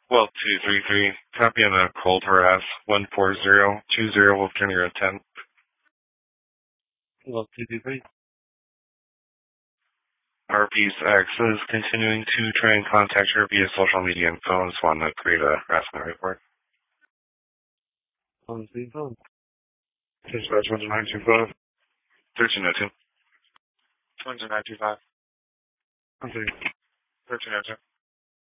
Well, 233, copy on a cold harass, 14020 will turn your 10. Well, 233. RP's ex is continuing to try and contact her via social media and phone. Just want to create a harassment report. On the phone. Dispatch 10925. 1302. 10925. I'm sorry. 1302.